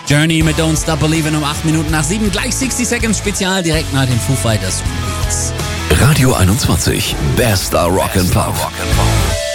Journey mit Don't Stop Believin' um 8 Minuten nach 7. Gleich 60 Seconds Spezial direkt nach den Foo Fighters und Beats. Radio 21, bester Rock and Pop.